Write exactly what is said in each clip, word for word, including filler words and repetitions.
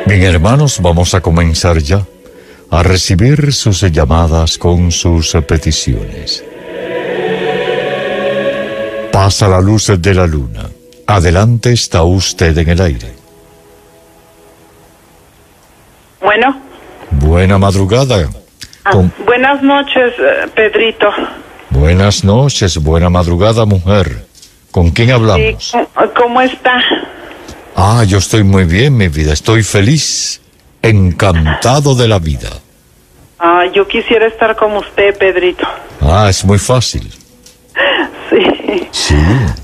Bien, hermanos, vamos a comenzar ya a recibir sus llamadas con sus peticiones. Pasa la luz de la luna. Adelante, está usted en el aire. Bueno. Buena madrugada. Ah, Con... Buenas noches, Pedrito. Buenas noches, buena madrugada, mujer. ¿Con quién hablamos? Sí, ¿cómo está? Ah, yo estoy muy bien, mi vida. Estoy feliz, encantado de la vida. Ah, yo quisiera estar como usted, Pedrito. Ah, es muy fácil. Sí. Sí.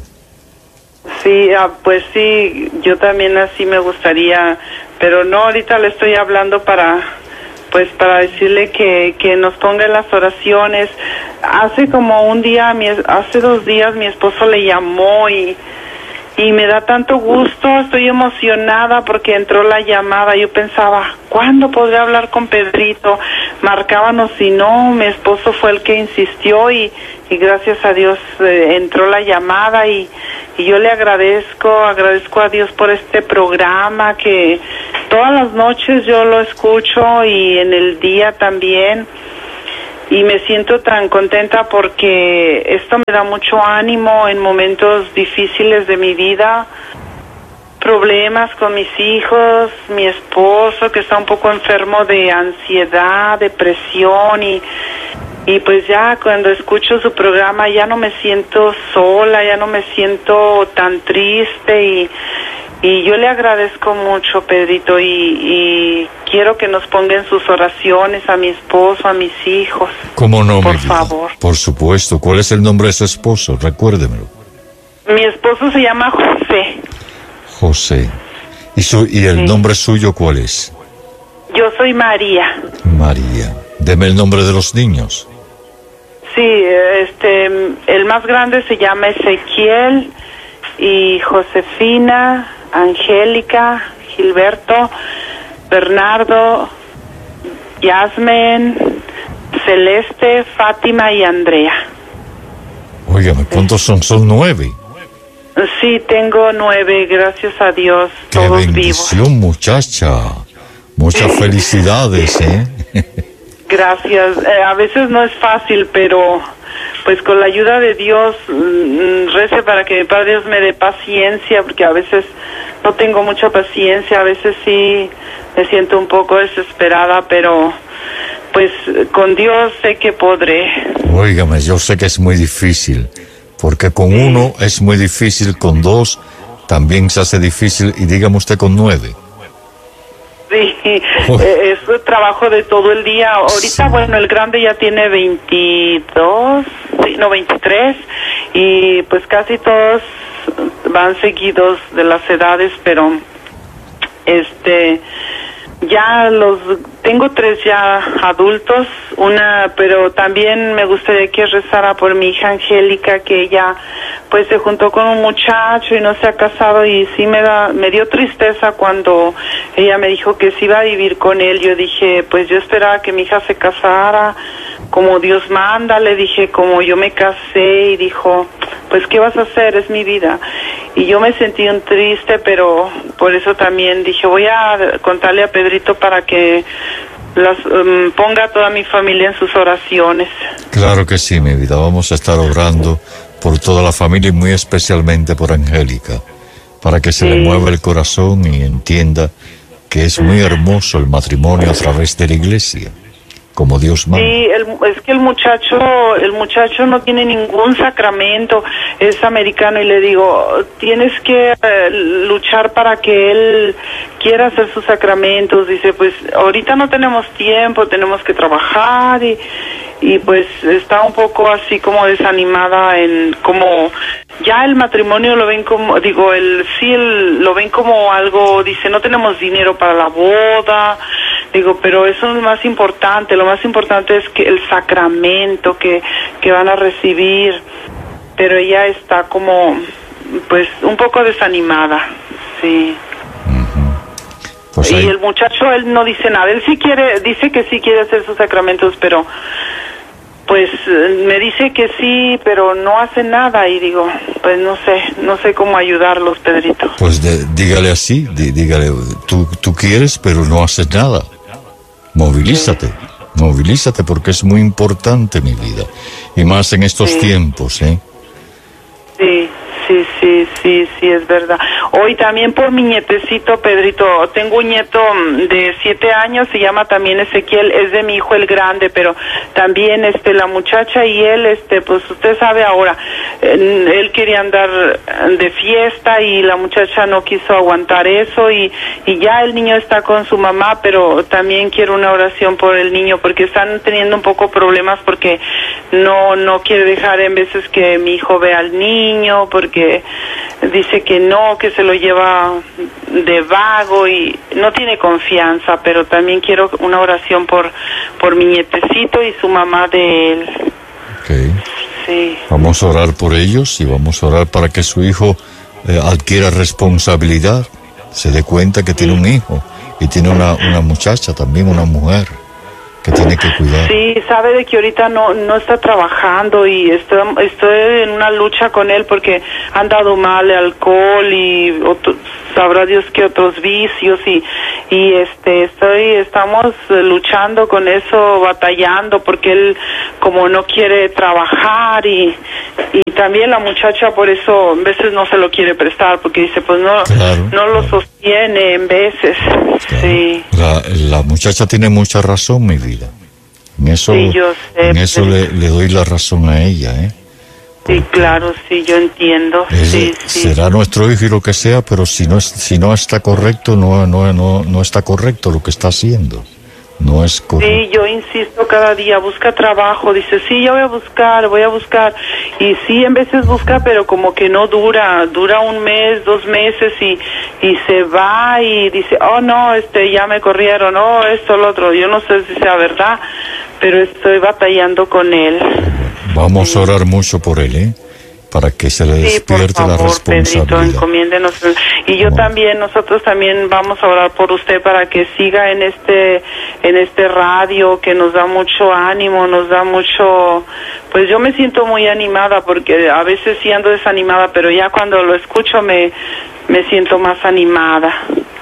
Sí, ah, pues sí, yo también así me gustaría, pero no, ahorita le estoy hablando para, pues para decirle que, que nos ponga en las oraciones. Hace como un día, mi, hace dos días mi esposo le llamó y... Y me da tanto gusto, estoy emocionada porque entró la llamada. Yo pensaba, ¿cuándo podré hablar con Pedrito? Marcábamos y no, mi esposo fue el que insistió y, y gracias a Dios eh, entró la llamada y, y yo le agradezco, agradezco a Dios por este programa que todas las noches yo lo escucho y en el día también. Y me siento tan contenta porque esto me da mucho ánimo en momentos difíciles de mi vida, problemas con mis hijos, mi esposo que está un poco enfermo de ansiedad, depresión y, y pues ya cuando escucho su programa ya no me siento sola, ya no me siento tan triste y... Y yo le agradezco mucho, Pedrito, y, y quiero que nos pongan sus oraciones a mi esposo, a mis hijos. ¿Cómo no, por mi vida? favor. Por supuesto. ¿Cuál es el nombre de su esposo? Recuérdemelo. Mi esposo se llama José. José. ¿Y, su, y el sí. nombre suyo cuál es? Yo soy María. María. Deme el nombre de los niños. Sí, este, el más grande se llama Ezequiel y Josefina, Angélica, Gilberto, Bernardo, Yasmen, Celeste, Fátima y Andrea. Óigame, ¿cuántos son? Son nueve. Sí, tengo nueve, gracias a Dios, ¡Qué todos bendición, vivos. Muchacha! Muchas felicidades, ¿eh? Gracias. Eh, a veces no es fácil, pero pues con la ayuda de Dios, mmm, rece para que mi Padre Dios me dé paciencia, porque a veces no tengo mucha paciencia, a veces sí me siento un poco desesperada, pero pues con Dios sé que podré. Óigame, yo sé que es muy difícil, porque con uno es muy difícil, con dos también se hace difícil, y dígame usted con nueve. Sí, eh, es trabajo de todo el día. Ahorita, sí. Bueno, el grande ya tiene veintidós, sí, no, veintitrés, y pues casi todos van seguidos de las edades, pero este, ya los, tengo tres ya adultos, una, pero también me gustaría que rezara por mi hija Angélica, que ella pues se juntó con un muchacho y no se ha casado, y sí me da, me dio tristeza cuando ella me dijo que se iba a vivir con él. Yo dije, pues yo esperaba que mi hija se casara como Dios manda, le dije, como yo me casé, y dijo, pues ¿qué vas a hacer? Es mi vida. Y yo me sentí un triste, pero por eso también dije, voy a contarle a Pedrito para que las um, ponga a toda mi familia en sus oraciones. Claro que sí, mi vida, vamos a estar orando por toda la familia y muy especialmente por Angélica, para que se sí. le mueva el corazón y entienda que es muy hermoso el matrimonio a través de la iglesia, como Dios manda. Sí, el, es que el muchacho, el muchacho no tiene ningún sacramento, es americano, y le digo, tienes que uh, luchar para que él quiera hacer sus sacramentos. Dice, pues ahorita no tenemos tiempo, tenemos que trabajar, y y pues está un poco así como desanimada en como ya el matrimonio lo ven como, digo, el sí el, lo ven como algo, dice, no tenemos dinero para la boda, digo, pero eso es lo más importante, lo más importante es que el sacramento que, que van a recibir, pero ella está como pues un poco desanimada, sí. Pues y el muchacho, él no dice nada, él sí quiere, dice que sí quiere hacer sus sacramentos, pero pues me dice que sí, pero no hace nada y digo, pues no sé, no sé cómo ayudarlos, Pedrito. Pues de, dígale así, dí, dígale, tú, tú quieres, pero no haces nada. Movilízate, sí. movilízate porque es muy importante, mi vida. Y más en estos sí. tiempos, ¿eh? Sí. Sí, sí, sí, sí, es verdad. Hoy también por mi nietecito, Pedrito, tengo un nieto de siete años, se llama también Ezequiel, es de mi hijo el grande, pero también este la muchacha y él, este, pues usted sabe ahora, él quería andar de fiesta y la muchacha no quiso aguantar eso y, y ya el niño está con su mamá, pero también quiero una oración por el niño porque están teniendo un poco problemas porque no, no quiere dejar en veces que mi hijo vea al niño, porque dice que no, que se lo lleva de vago y no tiene confianza, pero también quiero una oración por por mi nietecito y su mamá de él. Okay. Sí. Vamos a orar por ellos y vamos a orar para que su hijo eh, adquiera responsabilidad, se dé cuenta que sí. tiene un hijo y tiene una, una muchacha también, una mujer que tiene que cuidar. Sí, sabe de que ahorita no no está trabajando y estoy, estoy en una lucha con él porque han dado mal el alcohol y otro, sabrá Dios que otros vicios y y este estoy estamos luchando con eso, batallando porque él como no quiere trabajar y y también la muchacha por eso a veces no se lo quiere prestar porque dice pues no claro, no lo claro. sostiene en veces. Claro. Sí. La, la muchacha tiene mucha razón, mi vida. En eso, sí, yo sé, en eso le, le doy la razón a ella, ¿eh? Sí, claro, sí, yo entiendo. Es, sí, sí. Será nuestro hijo y lo que sea, pero si no es, si no está correcto, no, no, no, no está correcto lo que está haciendo. No es correcto. Sí, yo insisto cada día, busca trabajo. Dice, sí, yo voy a buscar, voy a buscar. Y sí, en veces busca, pero como que no dura. Dura un mes, dos meses y, y se va y dice, oh, no, este, ya me corrieron, oh, esto, lo otro. Yo no sé si sea verdad, pero estoy batallando con él. Vamos sí. a orar mucho por él, ¿eh? Para que se le despierte sí, por favor, la responsabilidad. Pedrito, encomiéndenos. Y yo bueno. también, nosotros también vamos a orar por usted para que siga en este en este radio, que nos da mucho ánimo, nos da mucho... Pues yo me siento muy animada porque a veces sí ando desanimada, pero ya cuando lo escucho me, me siento más animada.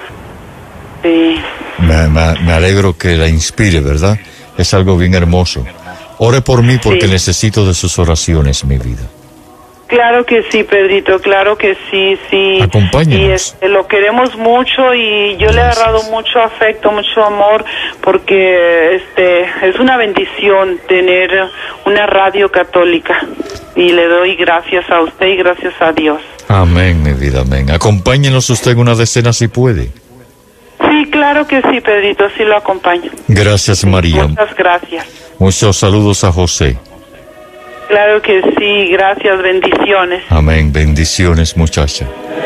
Sí. Me, me, me alegro que la inspire, ¿verdad? Es algo bien hermoso. Ore por mí porque sí. necesito de sus oraciones, mi vida. Claro que sí, Pedrito, claro que sí, sí. Acompáñenos. Y este, lo queremos mucho y yo gracias. Le he agarrado mucho afecto, mucho amor, porque este es una bendición tener una radio católica. Y le doy gracias a usted y gracias a Dios. Amén, mi vida, amén. Acompáñenos usted en una decena si puede. Sí, claro que sí, Pedrito, sí lo acompaño. Gracias, María. Muchas gracias. Muchos saludos a José. Claro que sí, gracias, bendiciones. Amén, bendiciones, muchacha.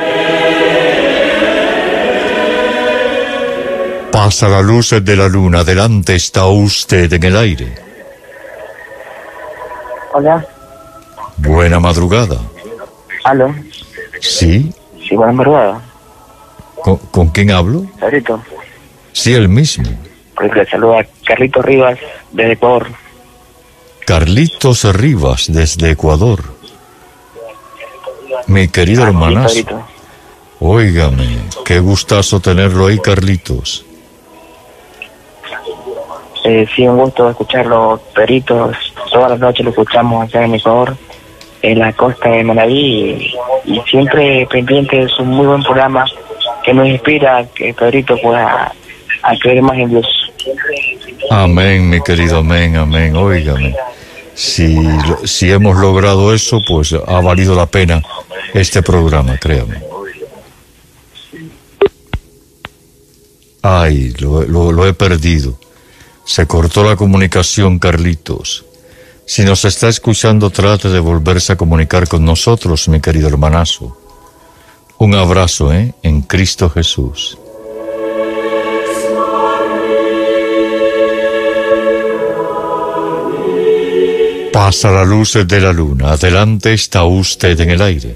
Pasa las luces de la luna, adelante está usted en el aire. Hola. Buena madrugada. ¿Aló? ¿Sí? Sí, buena madrugada. ¿Con, ¿con quién hablo? Pedrito. Sí, el mismo. Pues le saluda Carlitos Rivas, desde Ecuador. Carlitos Rivas, desde Ecuador. Mi querido ah, hermanazo. Sí, óigame, qué gustazo tenerlo ahí, Carlitos. Eh, sí, un gusto escucharlo, Pedrito. Todas las noches lo escuchamos allá en Ecuador, en la costa de Manaví, y, y siempre pendiente de su muy buen programa que nos inspira que Pedrito pueda a creer más en Dios. Amén, mi querido, amén, amén. Óigame, si, si hemos logrado eso, pues ha valido la pena este programa, créame. Ay, lo, lo, lo he perdido. Se cortó la comunicación, Carlitos. Si nos está escuchando, trate de volverse a comunicar con nosotros, mi querido hermanazo. Un abrazo, ¿eh? En Cristo Jesús. Pasa las luces de la luna. Adelante está usted en el aire.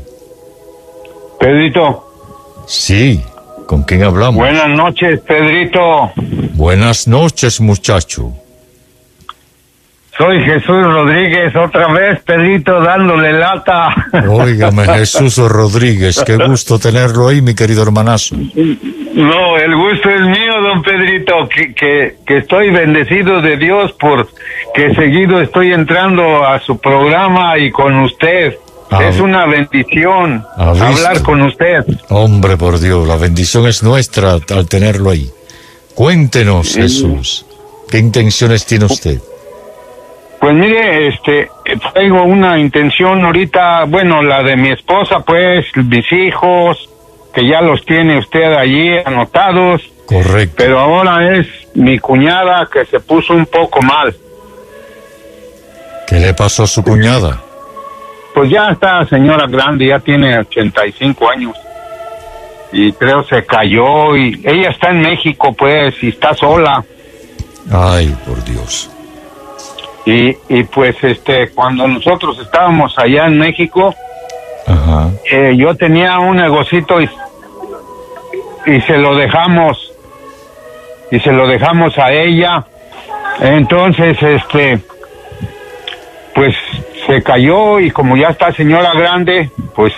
Pedrito. Sí, ¿con quién hablamos? Buenas noches, Pedrito. Buenas noches, muchacho. Soy Jesús Rodríguez, otra vez, Pedrito, dándole lata. Óigame, Jesús Rodríguez, qué gusto tenerlo ahí, mi querido hermanazo. No, el gusto es mío, don Pedrito, que, que, que estoy bendecido de Dios por que seguido estoy entrando a su programa y con usted. Ah, es una bendición hablar con usted. Hombre, por Dios, la bendición es nuestra al tenerlo ahí. Cuéntenos, sí. Jesús, ¿qué intenciones tiene usted? Pues mire, este, traigo una intención ahorita, bueno, la de mi esposa, pues, mis hijos, que ya los tiene usted allí anotados. Correcto. Pero ahora es mi cuñada que se puso un poco mal. ¿Qué le pasó a su cuñada? Pues ya está señora grande, ya tiene ochenta y cinco años. Y creo se cayó y ella está en México, pues, y está sola. Ay, por Dios. Y, y pues este cuando nosotros estábamos allá en México, ajá. Eh, yo tenía un negocito y, y se lo dejamos y se lo dejamos a ella. Entonces este pues se cayó y como ya está señora grande, pues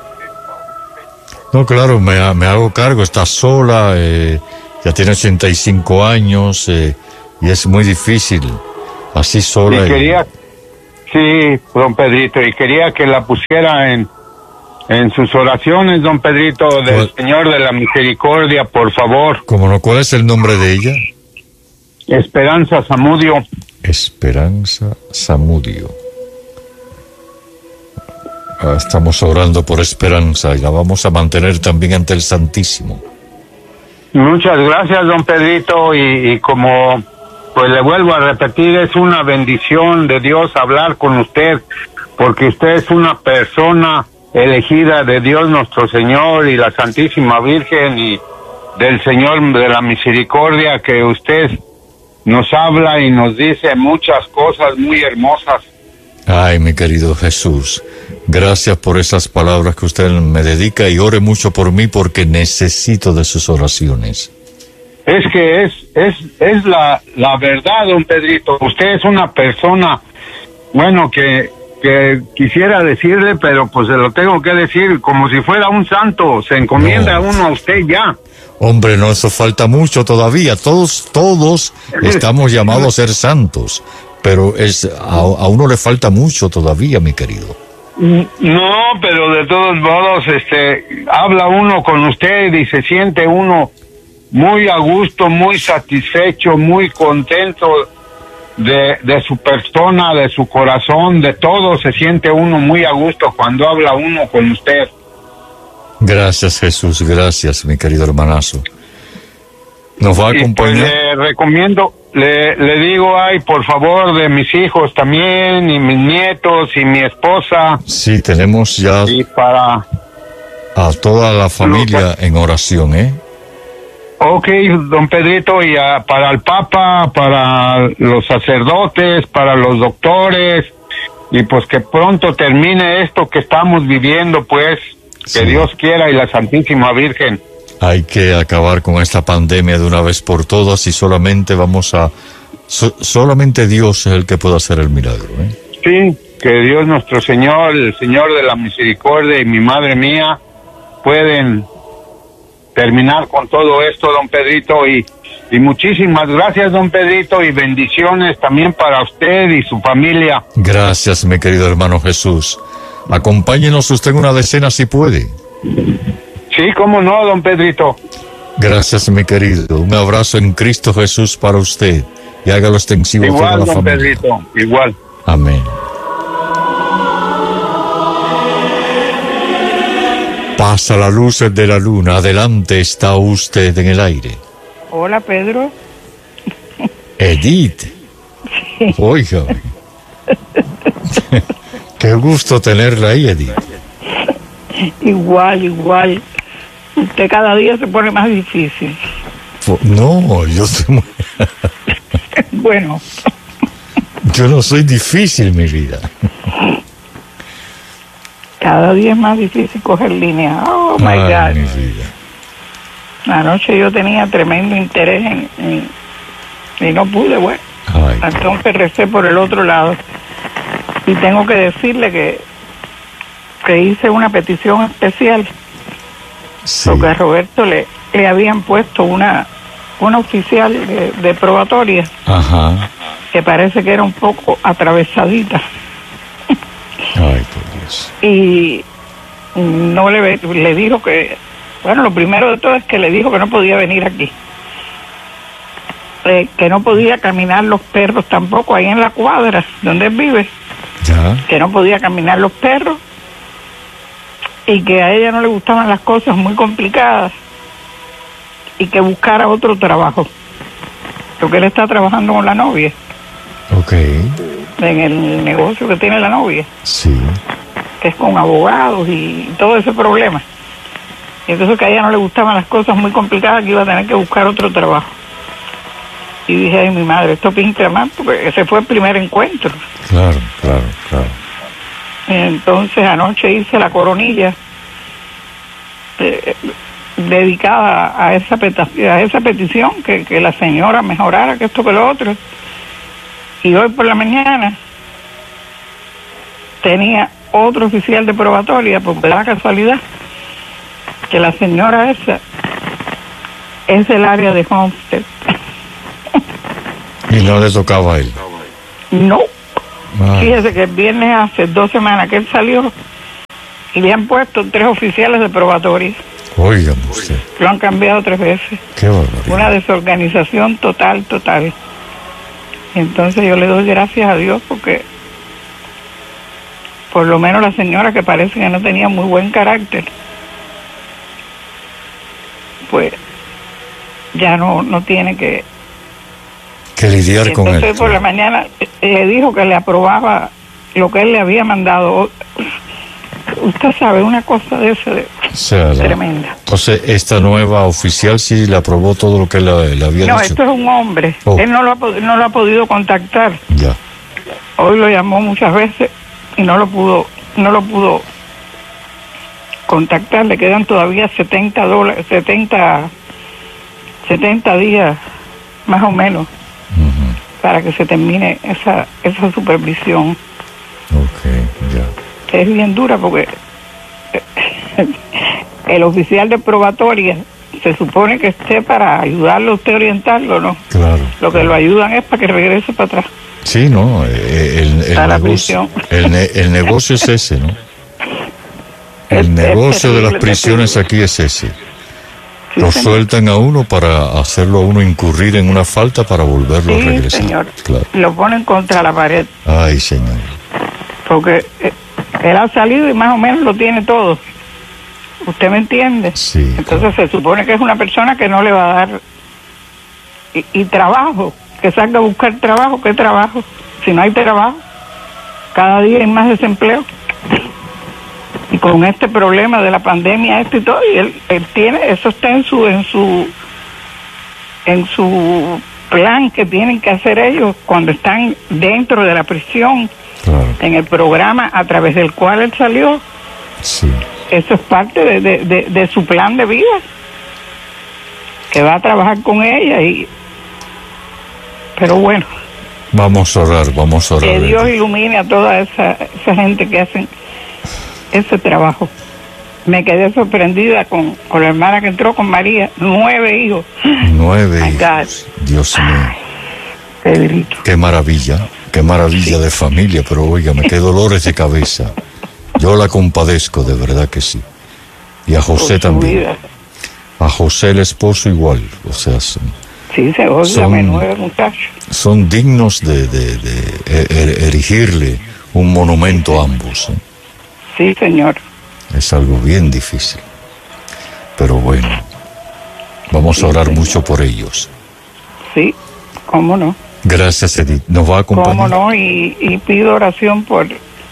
no, claro, me, me hago cargo, está sola, eh, ya tiene ochenta y cinco años eh, y es muy difícil. Así sola. Y quería, sí, don Pedrito, y quería que la pusiera en, en sus oraciones, don Pedrito, del ¿cuál? Señor de la Misericordia, por favor. ¿Cómo no? ¿Cuál es el nombre de ella? Esperanza Zamudio. Esperanza Zamudio. Ah, estamos orando por Esperanza y la vamos a mantener también ante el Santísimo. Muchas gracias, don Pedrito, y, y como... pues le vuelvo a repetir, es una bendición de Dios hablar con usted, porque usted es una persona elegida de Dios nuestro Señor y la Santísima Virgen y del Señor de la Misericordia, que usted nos habla y nos dice muchas cosas muy hermosas. Ay, mi querido Jesús, gracias por esas palabras que usted me dedica y ore mucho por mí porque necesito de sus oraciones. Es que es es es la la verdad, don Pedrito. Usted es una persona, bueno, que que quisiera decirle, pero pues se lo tengo que decir como si fuera un santo. Se encomienda no. uno a usted ya. Hombre, no, eso falta mucho todavía. Todos todos estamos llamados a ser santos, pero es a, a uno le falta mucho todavía, mi querido. No, pero de todos modos, este, habla uno con usted y se siente uno muy a gusto, muy satisfecho, muy contento de, de su persona, de su corazón, de todo. Se siente uno muy a gusto cuando habla uno con usted. Gracias, Jesús, gracias, mi querido hermanazo. ¿Nos va a acompañar? Y pues le recomiendo, le, le digo, ay, por favor, de mis hijos también, y mis nietos, y mi esposa. Sí, tenemos ya y para a toda la familia en oración, ¿eh? Ok, don Pedrito, y uh, para el Papa, para los sacerdotes, para los doctores, y pues que pronto termine esto que estamos viviendo, pues, sí. Que Dios quiera y la Santísima Virgen. Hay que acabar con esta pandemia de una vez por todas y solamente vamos a... So, solamente Dios es el que puede hacer el milagro, ¿eh? Sí, que Dios nuestro Señor, el Señor de la Misericordia y mi Madre mía pueden terminar con todo esto, don Pedrito, y, y muchísimas gracias, don Pedrito, y bendiciones también para usted y su familia. Gracias, mi querido hermano Jesús. Acompáñenos usted en una decena si puede. Sí, cómo no, don Pedrito. Gracias, mi querido. Un abrazo en Cristo Jesús para usted y hágalo extensivo igual, a toda la don familia. Pedrito, igual. Amén. Pasa la luz de la luna, adelante está usted en el aire. Hola, Pedro. Edith. Sí. Oiga. Qué gusto tenerla ahí, Edith. Igual, igual. Usted cada día se pone más difícil. No, yo soy muy... Bueno. Yo no soy difícil, mi vida. Cada día es más difícil coger línea. Oh, my Ay, God. mi vida. Anoche yo tenía tremendo interés en, en y no pude, bueno. Ay. Entonces recé por el otro lado. Y tengo que decirle que, que hice una petición especial. Sí. Porque a Roberto le, le habían puesto una, una oficial de, de probatoria. Ajá. Que parece que era un poco atravesadita. Ay, por Dios. Y no le, le dijo que, bueno, lo primero de todo es que le dijo que no podía venir aquí. Eh, que no podía caminar los perros tampoco ahí en la cuadra donde él vive. Ya. Que no podía caminar los perros. Y que a ella no le gustaban las cosas muy complicadas. Y que buscara otro trabajo. Porque él está trabajando con la novia. Ok. En el negocio que tiene la novia. Sí. Que es con abogados y todo ese problema. Y entonces que a ella no le gustaban las cosas muy complicadas, que iba a tener que buscar otro trabajo. Y dije, ay, mi madre, esto pinta más, porque ese fue el primer encuentro. Claro, claro, claro. Y entonces anoche hice la coronilla eh, dedicada a esa, peta, a esa petición, que, que la señora mejorara, que esto que lo otro. Y hoy por la mañana tenía otro oficial de probatoria, porque da la casualidad que la señora esa es del área de Homestead. Y no le tocaba a él. No. Ay. Fíjese que el viernes hace dos semanas que él salió y le han puesto tres oficiales de probatoria. Óigame usted. Lo han cambiado tres veces. Qué barbaridad. Una desorganización total, total. Entonces yo le doy gracias a Dios porque por lo menos la señora, que parece que no tenía muy buen carácter, pues ya no, no tiene que... Que lidiar con él. Entonces por la mañana le dijo que le aprobaba lo que él le había mandado. Usted sabe, una cosa de ese de, O sea, la- tremenda. Entonces, esta nueva oficial sí le aprobó todo lo que él le, le había No, dicho. esto es un hombre. Oh. Él no lo, ha, pod- no lo ha podido contactar. Ya. Hoy lo llamó muchas veces y no lo pudo, no lo pudo contactar. Le quedan todavía setenta dólares, setenta, setenta días más o menos Ujú. para que se termine esa, esa supervisión. Ok, ya. Es bien dura porque el oficial de probatoria se supone que esté para ayudarlo a usted, orientarlo, ¿no? Claro. Lo que lo ayudan es para que regrese para atrás. Sí, ¿no? Eh, El, el, A la negocio, prisión. el, ne- el negocio es ese, ¿no? El Es- es negocio de las terrible, prisiones terrible. aquí es ese. Sí, Lo señor. sueltan a uno para hacerlo a uno incurrir en una falta para volverlo a Sí, regresar. señor. Claro. Lo ponen contra la pared Ay, señor. porque eh, él ha salido y más o menos lo tiene todo. ¿Usted me entiende? Sí. Entonces se supone que es una persona que no le va a dar y, y trabajo, que salga a buscar trabajo. ¿Qué trabajo? Si no hay trabajo, cada día hay más desempleo. Y con este problema de la pandemia, este y todo, y él, él tiene, eso está en su, en su, en su plan que tienen que hacer ellos cuando están dentro de la prisión, Claro. en el programa a través del cual él salió. Sí. Eso es parte de, de, de, de su plan de vida, que va a trabajar con ella. Y pero bueno, Vamos a orar, vamos a orar. que Dios Betty. ilumine a toda esa, esa gente que hacen ese trabajo. Me quedé sorprendida con, con la hermana que entró con María, nueve hijos. Nueve My hijos. Dios mío. Pedrito. Qué maravilla, qué maravilla de familia, pero óigame, qué dolores de cabeza. Yo la compadezco, de verdad que sí. Y a José Por su también. vida. A José el esposo igual. O sea, son, Sí, se óigame, Son- nueve muchachos. son dignos de, de- de er- er- erigirle un monumento a ambos. ¿eh? Sí, señor. Es algo bien difícil. Pero bueno, vamos a orar mucho por ellos. Sí, cómo no. Gracias, Edith. ¿Nos va a acompañar? Cómo no, y, y pido oración por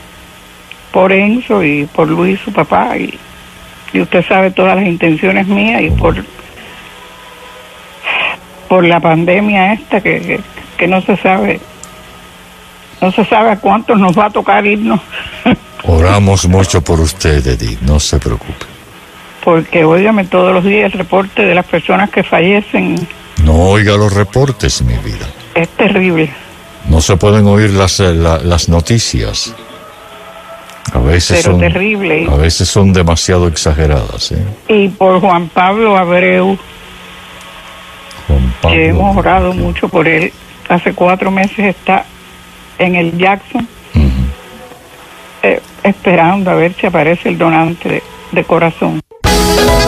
por Enzo y por Luis, su papá, y, y usted sabe todas las intenciones mías, y por por la pandemia esta que, que, que no se sabe no se sabe a cuántos nos va a tocar irnos. Oramos mucho por usted, Edith, no se preocupe. Porque óigame, todos los días el reporte de las personas que fallecen No oiga los reportes, mi vida. es terrible. No se pueden oír las, eh, la, las noticias. A veces Pero son, terrible. a veces son demasiado exageradas. ¿eh? Y por Juan Pablo Abreu, Juan Pablo, que hemos orado que- mucho por él. Hace cuatro meses está en el Jackson, Ujú. eh, esperando a ver si aparece el donante de, de corazón.